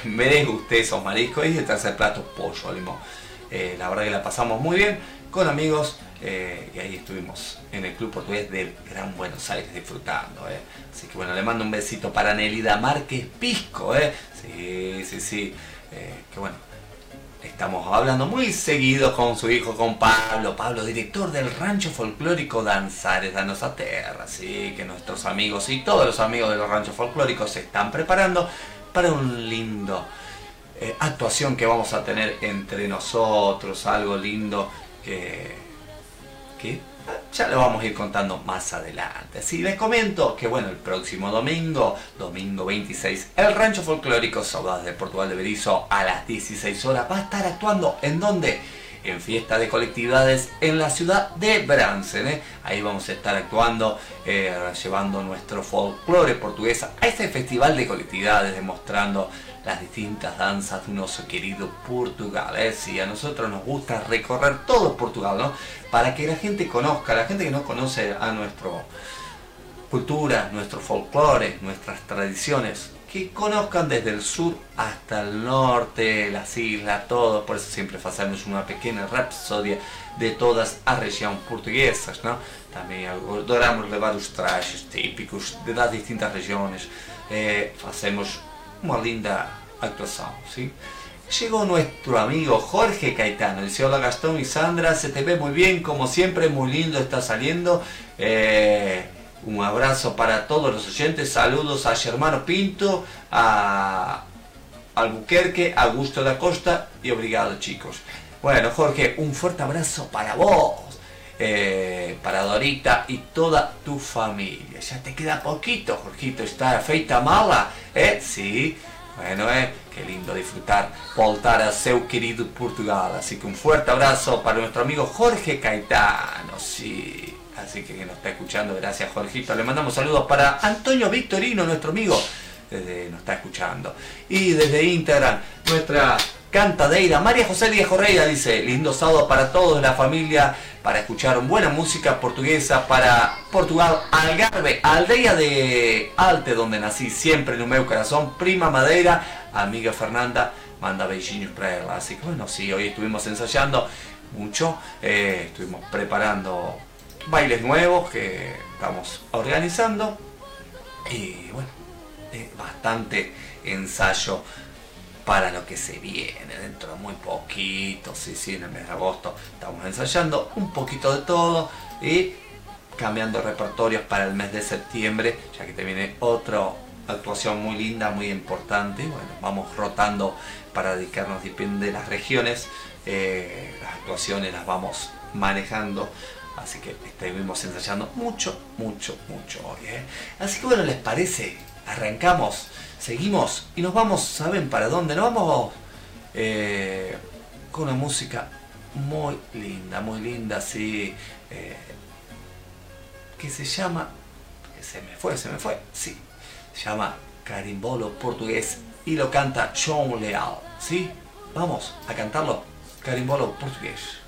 me guste esos mariscos. Y el tercer plato, pollo al limón. La verdad que la pasamos muy bien con amigos. Y ahí estuvimos en el Club Portugués de Gran Buenos Aires disfrutando. Así que bueno, le mando un besito para Nelida Márquez Pisco. Sí. Que bueno, estamos hablando muy seguido con su hijo, con Pablo, director del Rancho Folclórico Danzares da Nossa Terra. Así que nuestros amigos y todos los amigos de los ranchos folclóricos se están preparando para un lindo actuación que vamos a tener entre nosotros, algo lindo que ya lo vamos a ir contando más adelante. Así les comento que bueno, el próximo domingo 26, el Rancho Folclórico Saudades de Portugal de Berisso a las 16 horas va a estar actuando. ¿En dónde? En Fiesta de Colectividades en la ciudad de Bransen. Ahí vamos a estar actuando, llevando nuestro folclore portugués a este festival de colectividades, demostrando las distintas danzas de nuestro querido Portugal. Sí, a nosotros nos gusta recorrer todo Portugal, ¿no? Para que la gente conozca, la gente que no conoce a nuestra cultura, nuestro folclore, nuestras tradiciones, que conozcan desde el sur hasta el norte, las islas, todo. Por eso siempre hacemos una pequeña rapsodia de todas las regiones portuguesas, ¿no? También adoramos levar los trajes típicos de las distintas regiones. Hacemos una linda actuación, ¿sí? Llegó nuestro amigo Jorge Caetano. Dice: hola Gastón y Sandra, se te ve muy bien, como siempre, muy lindo está saliendo. Un abrazo para todos los oyentes, saludos a Germano Pinto, a Albuquerque, a Augusto da Costa y obrigado, chicos. Bueno, Jorge, un fuerte abrazo para vos, para Dorita y toda tu familia. Ya te queda poquito, Jorgito, está feita mala, Sí, bueno, qué lindo disfrutar, voltar a seu querido Portugal. Así que un fuerte abrazo para nuestro amigo Jorge Caetano, sí. Así que nos está escuchando, gracias Jorgito. Le mandamos saludos para Antonio Victorino, nuestro amigo, nos está escuchando. Y desde Instagram, nuestra cantadeira María José Díaz Correia dice: lindo sábado para todos, la familia, para escuchar buena música portuguesa para Portugal, Algarve, aldea de Alte, donde nací, siempre en un meu corazón, prima Madeira, amiga Fernanda, manda beijinhos para ella. Así que bueno, sí, hoy estuvimos ensayando mucho, estuvimos preparando bailes nuevos que estamos organizando y bueno, bastante ensayo para lo que se viene dentro de muy poquito. Sí, en el mes de agosto estamos ensayando un poquito de todo y cambiando repertorios para el mes de septiembre, ya que te viene otra actuación muy linda, muy importante. Bueno, vamos rotando para dedicarnos, depende de las regiones, las actuaciones las vamos manejando. Así que estuvimos ensayando mucho hoy, Así que bueno, ¿les parece? Arrancamos, seguimos y nos vamos, ¿saben para dónde? Nos vamos con una música muy linda, así, que se llama, que se me fue, sí, se llama Carimbolo Portugués y lo canta João Leal, ¿sí? Vamos a cantarlo, Carimbolo Portugués.